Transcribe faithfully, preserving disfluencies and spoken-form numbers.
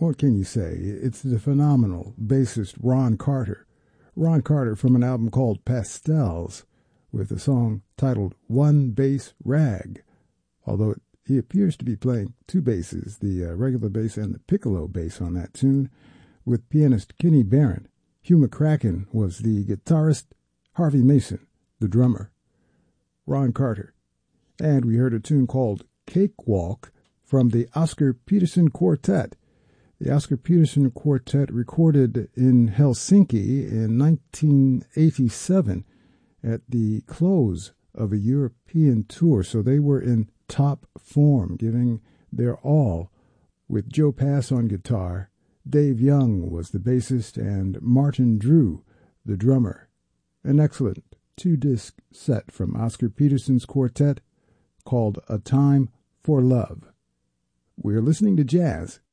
what can you say? It's the phenomenal bassist Ron Carter. Ron Carter from an album called Pastels with a song titled One Bass Rag. Although it, he appears to be playing two basses, the uh, regular bass and the piccolo bass on that tune, with pianist Kenny Barron. Hugh McCracken was the guitarist, Harvey Mason, the drummer. Ron Carter. And we heard a tune called Cakewalk from the Oscar Peterson Quartet. The Oscar Peterson Quartet recorded in Helsinki in nineteen eighty-seven at the close of a European tour, so they were in top form, giving their all, with Joe Pass on guitar. Dave Young was the bassist, and Martin Drew, the drummer. An excellent two-disc set from Oscar Peterson's quartet called A Time for Love. We're listening to jazz